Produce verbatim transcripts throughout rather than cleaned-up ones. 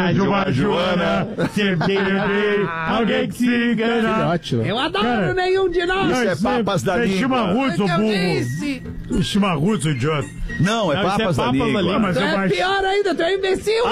filho de uma Joana, sempre errei, alguém que se engana. Eu adoro nenhum de nós. Isso é papas da língua. Chimarruts, ô burro. Chimarruts, idiota. Não, é papas da língua. Mas é pior ainda, tu é imbecil.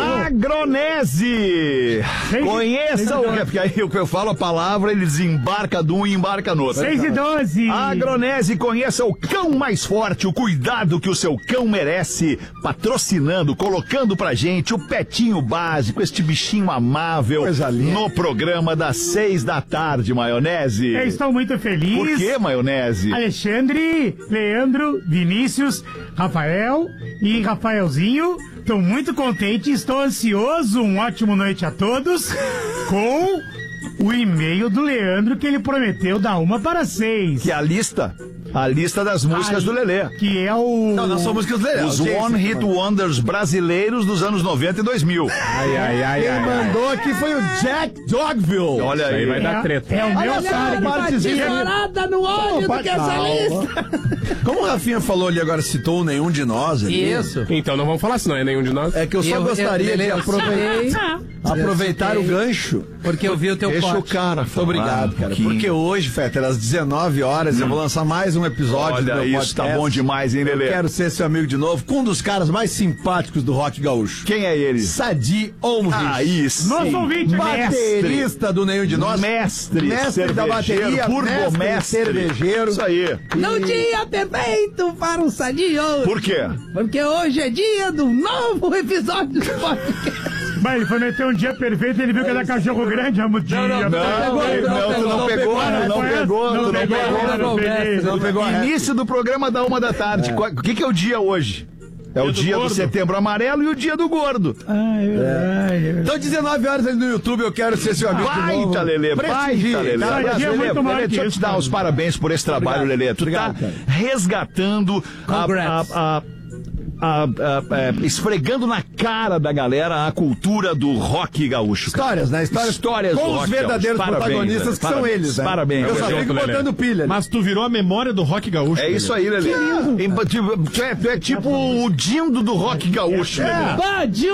Agronese. Conheça o... Porque aí eu falo a palavra, ele desembarca de um e embarca no outro. seis e doze. Agronese, conheça o cão mais forte, o cuidado que o seu cão merece, patrocinando, colocando pra gente o petinho básico, este bichinho amável, no programa das seis da tarde, Maionese. Eu estou muito feliz. Por que, Maionese? Alexandre, Leandro, Vinícius, Rafael e Rafaelzinho, estou muito contente, estou ansioso, um ótimo noite a todos, com o e-mail do Leandro que ele prometeu dar uma para seis. Que é a lista, a lista das músicas a, do Lelê. Que é o... Não, não são músicas do Lelê. Os One Hit Wonders brasileiros dos anos noventa e dois mil. Ai, ai, ai, Quem ai, mandou ai. aqui foi o Jack Dogville. Olha aí. Aí vai é, dar treta. É o meu cara. Partezinha no olho do que essa lista. Como o Rafinha falou ali agora, citou nenhum de nós ali. Isso. Então não vamos falar se não é nenhum de nós. É que eu só Eu- gostaria eu- de eu aproveitar, aproveitar o gancho. Porque eu vi o teu Deixa o pote. cara Muito falar obrigado, um cara. pouquinho. Porque hoje, Fetter, às dezenove horas, eu vou lançar mais um episódio Olha do meu isso, podcast. tá bom demais, hein, Lelê? Eu quero ser seu amigo de novo, com um dos caras mais simpáticos do rock gaúcho. Quem é ele? Sadi Olmrich. Aí sim. Nosso ouvinte, baterista do Nenhum de Nós. Mestre, mestre da bateria, burgomestre. mestre cervejeiro. Isso aí. Não dia perfeito para o Sadio. Por quê? Porque hoje é dia do novo episódio do podcast. Mas ele foi meter um dia perfeito e ele viu que era cachorro grande, amo dia. Não, pegou, não, tu não não pegou, pegou, não não pegou, tu não pegou, pegou. não peguei. Não pegou a reta. Início do programa da uma da tarde. Qual- O que que é o dia hoje? É o do dia do gordo. Setembro Amarelo e o dia do gordo. Ai, ai, Então, dezenove horas ali no YouTube, eu quero ser seu amigo de novo. Baita, Lelê, Prestigie, baita, Lelê. tá? Aliás, dia é Lelê, muito mais Lelê, que deixa eu isso, te dar cara. os parabéns por esse trabalho, Obrigado. Lelê. Tu Obrigado, tá cara. resgatando a, Congrats. a- a- a- a- é, esfregando na cara da galera a cultura do rock gaúcho. cara. Histórias, né? Histórias, Histórias com do os rock verdadeiros gaúcho. Parabéns, protagonistas Lelê. que são Parabéns, eles, né? parabéns. Eu só Tamo fico junto, botando Lelê. pilha. Mas tu virou a memória do rock gaúcho. É isso aí, Lelê. Em- tipo, Tu é, tu é tipo o Dindo do rock gaúcho, Lelê. Bah, Dildo!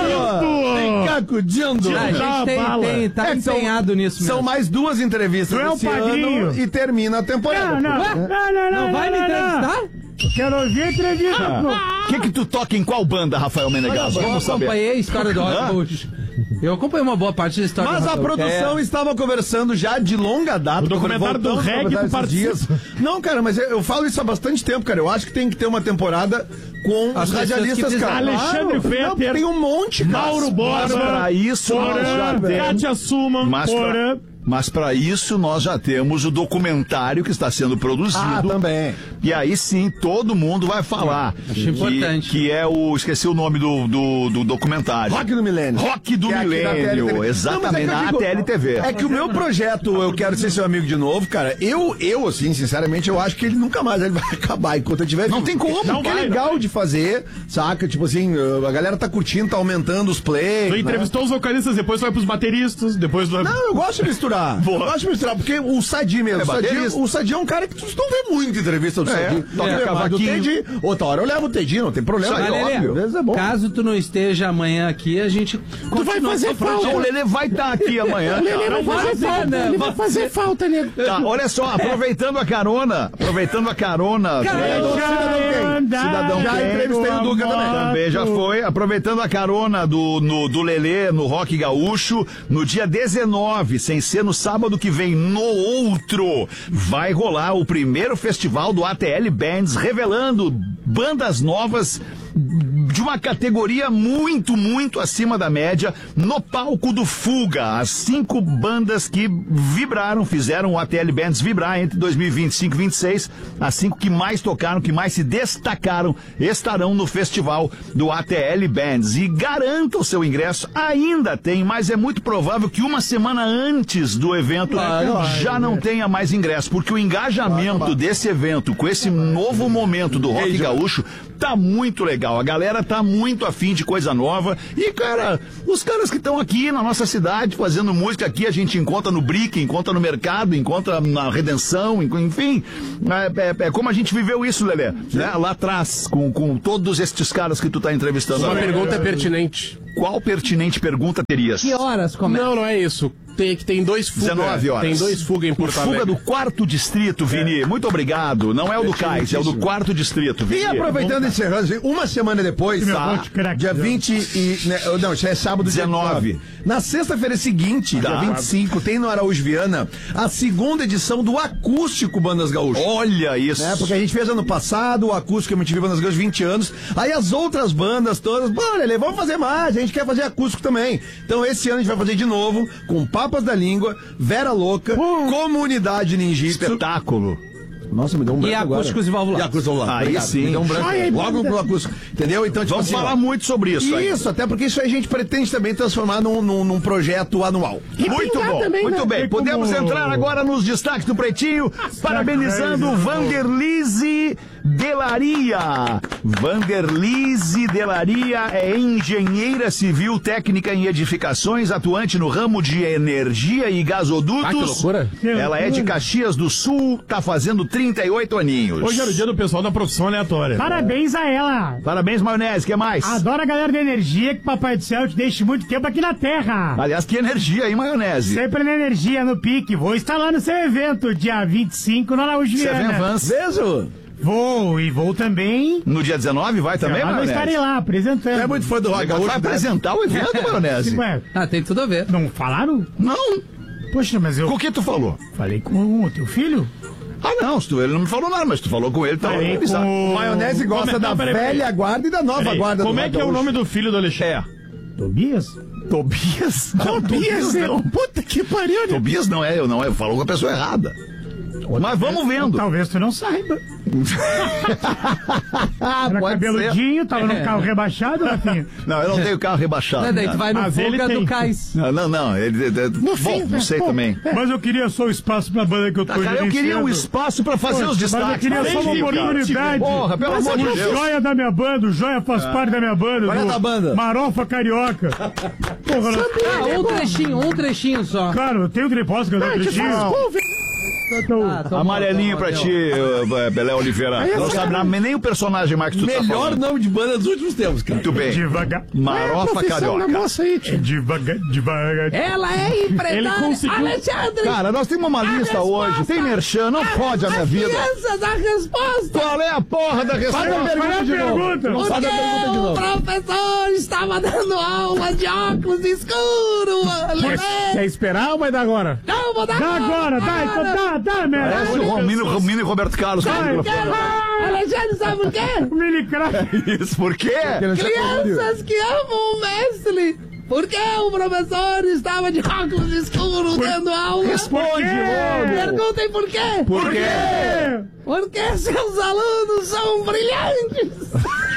Vem cá com o Dindo. A gente tem, tem, tá É que são- empenhado nisso mesmo. São mais duas entrevistas Tu é um esse padrinho. ano e termina a temporada. Não, não, Ué? não, não, não, Não vai me entrevistar? Quero ouvir a entrevista. pô. O que que tu toca em qual banda, Rafael Menegas? Eu Vamos saber. acompanhei a história do Hã? rock gaúcho. Eu acompanhei uma boa parte da história Mas do a rock gaúcho. produção estava conversando já de longa data. O documentário do voltamos a reggae conversar tu esses dias. participa. Não, cara, mas eu, eu falo isso há bastante tempo, cara. Eu acho que tem que ter uma temporada com As os pessoas radialistas, que cara. Alexandre Não, Fetter, tem um monte, cara. Mauro Mas Borba, pra isso nós já Porã, temos. Kátia Suman, Mas pra, Porã. mas pra isso nós já temos o documentário que está sendo produzido. Ah, também. E aí sim, todo mundo vai falar. Acho que, importante. Que é o. Esqueci o nome do, do, do documentário. Rock do Milênio. Rock do Que é aqui da T L T Milênio. V. Exatamente, Não, mas é que eu na digo- T L T V. É que o meu projeto, eu quero ser seu amigo de novo, cara. Eu, eu assim, sinceramente, eu acho que ele nunca mais ele vai acabar enquanto eu tiver. Não vivo. tem como. Não, que é vai, legal de fazer, saca? Tipo assim, a galera tá curtindo, tá aumentando os plays. Tu né? entrevistou os vocalistas, depois vai pros bateristas, depois do... Não, eu gosto de misturar. Eu gosto de misturar, porque o Sadi mesmo. É o, Sadi, baterista. o Sadi é um cara que tu não vê muito entrevista do É, Sadi. toca É, cavaquinho. mas o Teddy, outra hora eu levo o Teddy, não tem problema. Isso aí, é Lelê, óbvio. Às vezes é bom. caso tu não esteja amanhã aqui, a gente Tu vai fazer falta. O Lelê vai estar aqui amanhã. cara. Ele vai fazer falta. Ele vai fazer falta, nego. Tá, olha só, aproveitando a carona, aproveitando a carona. Cidadão Já Quem. entrevistei o Duca também. Também já foi. Aproveitando a carona do, no, do Lelê no Rock Gaúcho, no dia dezenove, sem ser no sábado que vem, no outro, vai rolar o primeiro festival do A T L Bands, revelando bandas novas de uma categoria muito, muito acima da média no palco do Fuga. As cinco bandas que vibraram, fizeram o A T L Bands vibrar entre dois mil e vinte e cinco e vinte e seis. As cinco que mais tocaram, que mais se destacaram, estarão no festival do A T L Bands. E garanta o seu ingresso, ainda tem, mas é muito provável que uma semana antes do evento já não tenha mais ingresso, porque o engajamento desse evento com esse novo momento do rock gaúcho tá muito legal. A galera tá muito afim de coisa nova. E, cara, os caras que estão aqui na nossa cidade fazendo música aqui, a gente encontra no Brick, encontra no mercado, encontra na Redenção, enfim. É, é, é como a gente viveu isso, Lelê, né? Lá atrás, com, com todos estes caras que tu tá entrevistando. Uma pergunta é pertinente. Qual pertinente pergunta terias? Que horas começa? Não, não é isso. Tem, que tem dois fuga. dezenove horas. Tem dois fuga em Porto Fuga Alegre. do quarto distrito, Vini. É. Muito obrigado. Não é o do Cais, é o do quarto distrito, Vini. E aproveitando esse encerrando, uma semana depois, tá? Dia vinte e... Né, não, isso é sábado, dezenove. dezenove. Na sexta-feira seguinte, Tá. dia vinte e cinco, tem no Araújo Viana a segunda edição do Acústico Bandas Gaúchas. Olha isso. Né? Porque a gente fez ano passado o Acústico M T V Bandas Gaúchas, vinte anos. Aí as outras bandas todas, bora, Lelê, vamos fazer mais. A gente quer fazer acústico também. Então esse ano a gente vai fazer de novo com Papas da Língua, Vera Louca, uh, Comunidade Ninjitsu. Espetáculo. Nossa, me deu um branco E acústicos agora. e valvulados. E acústicos e valvulados. Aí Obrigado. sim. Me deu um branco. Ai, ai, Logo banda. pro acústico. Entendeu? Então, tipo Vamos assim, falar ó, muito sobre isso aí. Isso, até porque isso aí a gente pretende também transformar num, num, num projeto anual. Muito pingar bom, também, muito né? bem. Tem como- Podemos entrar agora nos destaques do Pretinho, parabenizando Deus. Vanderlise Delaria. Vanderlise Delaria é engenheira civil técnica em edificações, atuante no ramo de energia e gasodutos. Ah, que loucura. Ela é de Caxias do Sul, tá fazendo trinta e oito aninhos. Hoje era o dia do pessoal da profissão aleatória. Parabéns a ela. Parabéns, maionese, o que mais? Adoro a galera da energia, que Papai do Céu te deixe muito tempo aqui na Terra. Aliás, que energia, hein, maionese? Sempre na energia, no pique. Vou estar lá no seu evento, dia vinte e cinco, no Araújo Você vem Viana. avanço. Vejo. Vou, e vou também. No dia dezenove vai também, Eu maionese? estarei lá, apresentando. É muito fã do rock Legal, gaúcho. vai apresentar o evento, maionese? Ué, Ah, tem tudo a ver. não falaram? Não. Poxa, mas eu O que tu falou? falei com o teu filho. Ah, não, se tu, ele não me falou nada, mas tu falou com ele, tá? Falei Ele sabe. com o... Maionese gosta Como é- da não, peraí, velha peraí. guarda e da nova Peraí, guarda do como é rock que é o gaúcho. nome do filho do Alexandre? Tobias? Tobias? Tobias, não. Puta que pariu, né? Tobias não é eu, não é. Falou com a pessoa errada. Mas vamos vendo. Talvez tu não saiba. Era Pode cabeludinho, tava no carro rebaixado, Rafinha. Não, eu não tenho carro rebaixado. Não, daí tu vai no Mas ele Fuga tem. do Cais. Não, não, não. Ele, ele- bom, fim, não sei pô, também. Mas eu queria só o espaço pra banda que eu tô Ah, cara, eu queria um gerenciando. espaço pra fazer Poxa, os mas eu destaques. queria só uma Entendi, cara. oportunidade. Porra, pelo Mas amor de o Deus. Joia da minha banda, o Joia faz parte da minha banda. Qual é do da banda? Marofa Carioca. Porra, nós... Ah, um trechinho, um trechinho só. Claro, eu tenho posso cantar um trechinho? Ah, toma, Amarelinho toma, pra toma. ti, eh, Belé Oliveira. Não sabe nada, nem o personagem mais que tu tá Melhor falando. nome de banda dos últimos tempos, cara. Muito bem. Devagar. Marofa Carioca. Moça aí, devagar, devagar. Ela é empresária. Ele conseguiu- Alexandre. Cara, nós temos uma lista hoje. Tem merchan, não fode a minha vida. Criança da resposta. Qual é a porra da Faz a resposta? pergunta de novo. Não sabe a pergunta de O novo. professor estava dando aula de óculos escuros. Quer esperar ou vai dar agora? Não, vou dar Dá agora, dá, então dá, dá, merda. Parece o Romino, Romino e Roberto Carlos. com o Vai. microfone. Alexandre, sabe por quê? O mini crack. Isso, por quê? Crianças que amam o mestre. Por que o professor estava de óculos escuros dando aula? Responde logo. Perguntem por quê. Por quê? Porque seus alunos são brilhantes.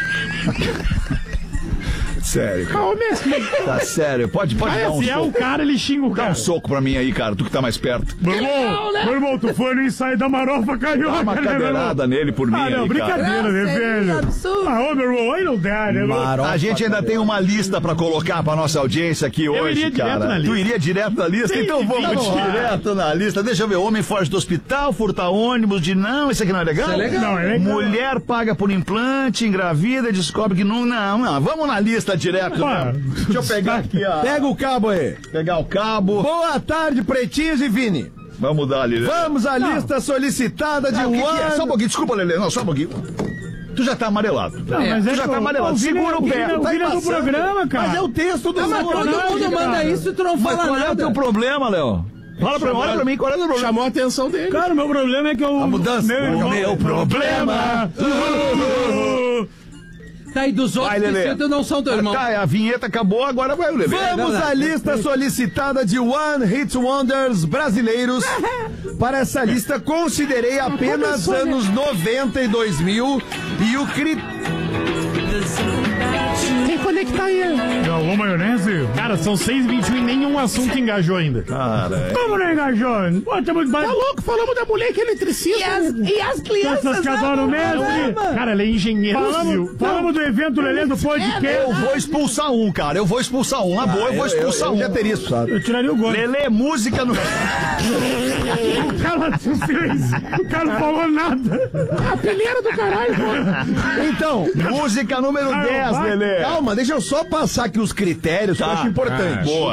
Sério. cara. Tá sério. Pode, pode dar um Se é o soco. cara, ele xinga o Dá cara. um soco pra mim aí, cara. Tu que tá mais perto. Meu irmão, meu irmão, tu foi no ensaio da Marofa Carioca, Dá uma né, meu irmão? cadeirada nele por mim Ah, não, aí, cara. brincadeira, né, Seria velho? absurdo. Ah, ô, meu irmão, aí não dá, né, meu? A gente ainda tem uma lista pra colocar pra nossa audiência aqui hoje, iria direto cara. na lista. Tu iria direto na lista? Sim, Então vamos vamos lá. direto na lista. Deixa eu ver. Homem foge do hospital, furta ônibus de não, isso aqui não é legal? Isso é legal. Não, é legal. Mulher paga por implante, engravida, descobre que não. Não, não. Vamos na lista direto. Pô, né? Deixa eu pegar aqui, ó. Pega o cabo aí. Pegar o cabo. Boa tarde, pretinhos e Vini. Vamos dar ali. Vamos à lista solicitada de Não, o que que é? One. Só um pouquinho, desculpa, Lelê. Não, só um pouquinho. Tu já tá amarelado. Não, mas tu é já que tá o- amarelado. o Vini- Segura o pé. O Vini, o Tá Vini é do embaçando. programa, cara. Mas é o texto do Mas todo sacanagem, mundo manda cara. isso e tu não Mas fala qual é o nada. teu problema, Léo? Fala pra mim, olha pra mim, qual é o teu problema? Chamou a atenção dele. Cara, o meu problema é que eu... A mudança. Meu, O irmão- meu problema. Tá, e dos outros Vai, que Lelê. citam não são teu irmão. Tá, a vinheta acabou, agora vai o Lelê. Vamos Não, não. à lista solicitada de One Hit Wonders brasileiros. Para essa lista, considerei apenas anos noventa e dois mil e o critério. conectar ele. Galvão Maionese? Cara, são seis e vinte e um e nenhum assunto engajou ainda. Cara, Como não engajou? Pô, temos Tá mais... louco? Falamos da mulher que é eletricista. E as, e as crianças. Essas que adoram amam mesmo. programa. Cara, ele é engenheiro Falamos, civil. falamos do evento Lelê do podcast. Eu vou expulsar um, cara. Eu vou expulsar um. Na boa, eu vou expulsar eu, um. já teria isso, sabe? Eu tiraria o gol. Lelê, música no. O cara, o cara não falou nada. A peneira do caralho, pô. Então, Música número Ah, dez, vai. Lelê. calma, deixa eu só passar aqui os critérios que eu Tá. acho importante. Boa.